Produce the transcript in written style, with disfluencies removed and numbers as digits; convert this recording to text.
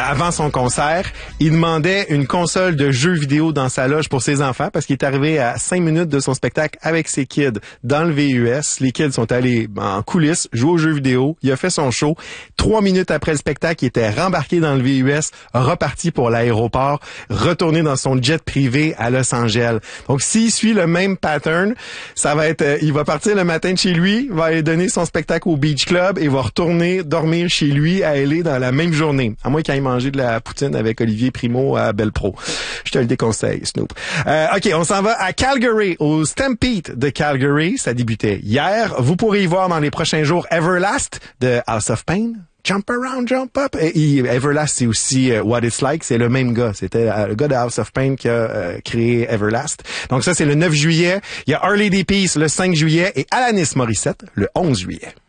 avant son concert. Il demandait une console de jeux vidéo dans sa loge pour ses enfants parce qu'il est arrivé à 5 minutes de son spectacle avec ses kids dans le VUS. Les kids sont allés en coulisses jouer aux jeux vidéo. Il a fait son show. 3 minutes après le spectacle, il était rembarqué dans le VUS, reparti pour l'aéroport, retourné dans son jet privé à Los Angeles. Donc, s'il suit le même pattern, ça va être, il va partir le matin de chez lui, va aller donner son spectacle au Beach Club et va retourner dormir chez lui à LA dans la même journée. À moins qu'il aille manger de la poutine avec Olivier Primo à Belpro. Je te le déconseille, Snoop. OK, on s'en va à Calgary, au Stampede de Calgary. Ça débutait hier. Vous pourrez y voir dans les prochains jours Everlast de House of Pain. Jump around, jump up. Et Everlast, c'est aussi What It's Like. C'est le même gars. C'était le gars de House of Pain qui a créé Everlast. Donc ça, c'est le 9 juillet. Il y a Harley D. Peace le 5 juillet et Alanis Morissette le 11 juillet.